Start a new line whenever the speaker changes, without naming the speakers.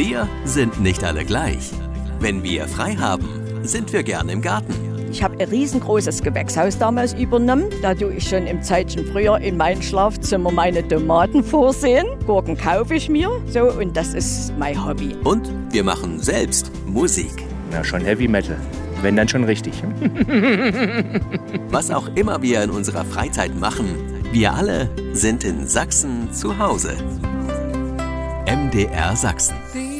Wir sind nicht alle gleich. Wenn wir frei haben, sind wir gern im Garten.
Ich habe ein riesengroßes Gewächshaus damals übernommen. Da tue ich schon im Zeitchen früher in mein Schlafzimmer meine Tomaten vorsehen. Gurken kaufe ich mir. So, und das ist mein Hobby.
Und wir machen selbst Musik.
Na, schon Heavy Metal. Wenn, dann schon richtig.
Was auch immer wir in unserer Freizeit machen, wir alle sind in Sachsen zu Hause. MDR Sachsen.